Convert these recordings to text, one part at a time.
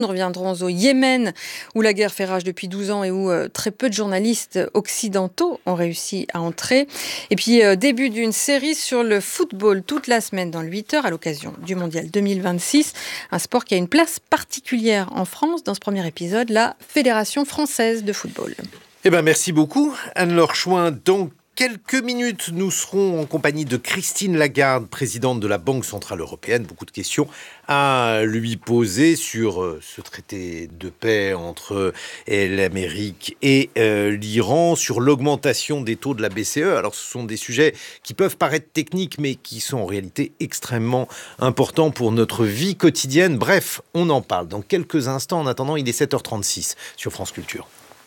Nous reviendrons au Yémen, où la guerre fait rage depuis 12 ans et où très peu de journalistes occidentaux ont réussi à entrer. Et puis, début d'une série sur le football toute la semaine dans le 8h à l'occasion du Mondial 2026. Un sport qui a une place particulière en France. Dans ce premier épisode, la Fédération française de football. Merci beaucoup, Anne-Laure Chouin. Dans quelques minutes, nous serons en compagnie de Christine Lagarde, présidente de la Banque Centrale Européenne. Beaucoup de questions à lui poser sur ce traité de paix entre l'Amérique et l'Iran, sur l'augmentation des taux de la BCE. Alors, ce sont des sujets qui peuvent paraître techniques, mais qui sont en réalité extrêmement importants pour notre vie quotidienne. Bref, on en parle dans quelques instants. En attendant, il est 7h36 sur France Culture.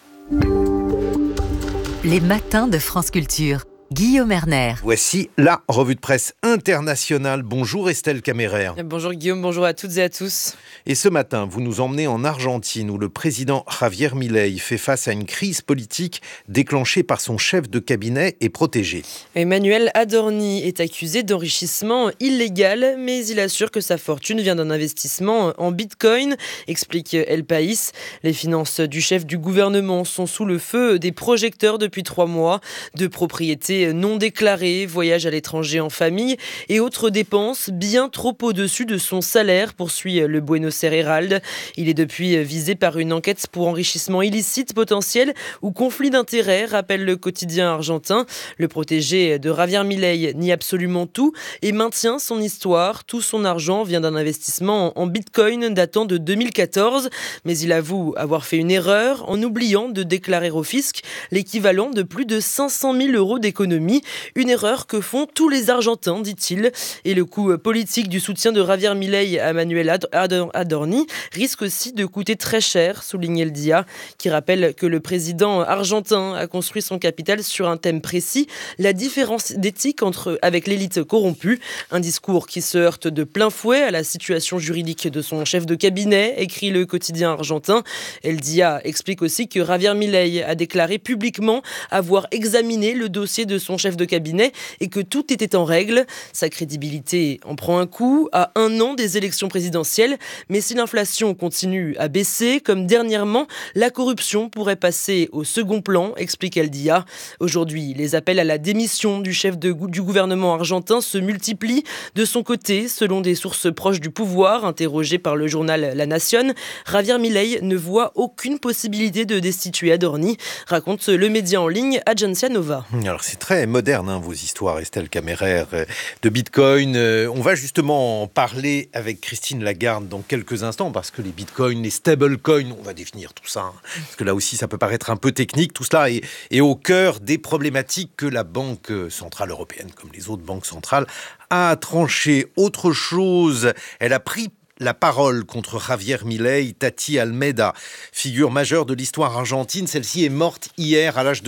Les matins de France Culture. Guillaume Erner. Voici la revue de presse internationale. Bonjour Estelle Caméraire. Bonjour Guillaume, bonjour à toutes et à tous. Et ce matin, vous nous emmenez en Argentine où le président Javier Milei fait face à une crise politique déclenchée par son chef de cabinet et protégé. Emmanuel Adorni est accusé d'enrichissement illégal, mais il assure que sa fortune vient d'un investissement en bitcoin, explique El País. Les finances du chef du gouvernement sont sous le feu des projecteurs depuis 3 mois. De propriétés non déclarées, voyages à l'étranger en famille et autres dépenses bien trop au-dessus de son salaire, poursuit le Buenos Aires Herald. Il est depuis visé par une enquête pour enrichissement illicite potentiel ou conflit d'intérêts, rappelle le quotidien argentin. Le protégé de Javier Milei nie absolument tout et maintient son histoire. Tout son argent vient d'un investissement en bitcoin datant de 2014, mais il avoue avoir fait une erreur en oubliant de déclarer au fisc l'équivalent de plus de 500 000 euros d'économie. Une erreur que font tous les Argentins, dit-il. Et le coût politique du soutien de Javier Milei à Emmanuel Adorni risque aussi de coûter très cher, souligne El Dia, qui rappelle que le président argentin a construit son capital sur un thème précis, la différence d'éthique avec l'élite corrompue. Un discours qui se heurte de plein fouet à la situation juridique de son chef de cabinet, écrit le quotidien argentin. El Dia explique aussi que Javier Milei a déclaré publiquement avoir examiné le dossier de son chef de cabinet et que tout était en règle. Sa crédibilité en prend un coup à 1 an des élections présidentielles, mais si l'inflation continue à baisser, comme dernièrement, la corruption pourrait passer au second plan, explique El Dia. Aujourd'hui, les appels à la démission du chef du gouvernement argentin se multiplient. De son côté, selon des sources proches du pouvoir, interrogées par le journal La Nación, Javier Milei ne voit aucune possibilité de destituer Adorni, raconte le média en ligne Agenzia Nova. Alors c'est très moderne vos histoires, Estelle Caméraire, de Bitcoin. On va justement en parler avec Christine Lagarde dans quelques instants parce que les Bitcoins, les stablecoins, on va définir tout ça. Parce que là aussi ça peut paraître un peu technique. Tout cela est au cœur des problématiques que la Banque Centrale Européenne, comme les autres banques centrales, a tranché. Autre chose, elle a pris la parole contre Javier Milei. Tati Almeida, figure majeure de l'histoire argentine, celle-ci est morte hier à l'âge de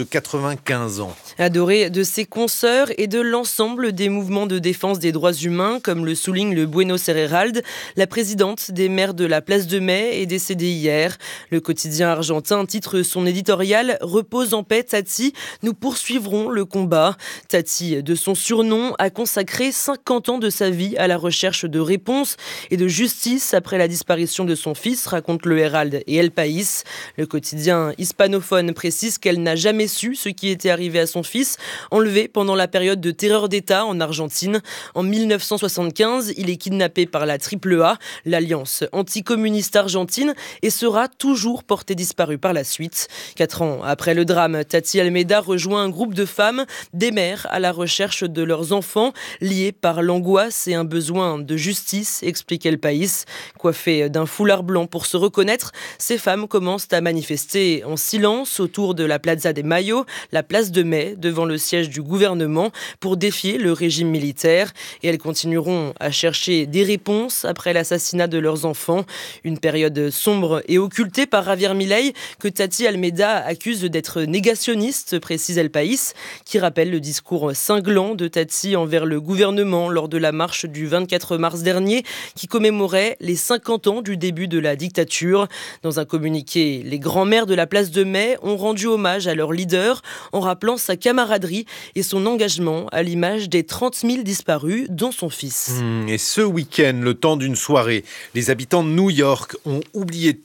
95 ans. Adorée de ses consoeurs et de l'ensemble des mouvements de défense des droits humains, comme le souligne le Buenos Aires Herald, la présidente des maires de la Place de Mai est décédée hier. Le quotidien argentin titre son éditorial « Repose en paix Tati, nous poursuivrons le combat ». Tati, de son surnom, a consacré 50 ans de sa vie à la recherche de réponses et de justice après la disparition de son fils, raconte le Herald et El País. Le quotidien hispanophone précise qu'elle n'a jamais su ce qui était arrivé à son fils, enlevé pendant la période de terreur d'État en Argentine. En 1975, il est kidnappé par la AAA, l'alliance anticommuniste argentine, et sera toujours porté disparu par la suite. 4 ans après le drame, Tati Almeida rejoint un groupe de femmes, des mères à la recherche de leurs enfants, liés par l'angoisse et un besoin de justice, explique El País. Coiffées d'un foulard blanc pour se reconnaître, ces femmes commencent à manifester en silence autour de la Plaza de Mayo, la place de Mai, devant le siège du gouvernement, pour défier le régime militaire. Et elles continueront à chercher des réponses après l'assassinat de leurs enfants. Une période sombre et occultée par Javier Milei, que Tati Almeida accuse d'être négationniste, précise El País, qui rappelle le discours cinglant de Tati envers le gouvernement lors de la marche du 24 mars dernier, qui commémorait commémorait les 50 ans du début de la dictature. Dans un communiqué, les grands-mères de la place de Mai ont rendu hommage à leur leader en rappelant sa camaraderie et son engagement à l'image des 30 000 disparus, dont son fils. Et ce week-end, le temps d'une soirée, les habitants de New York ont oublié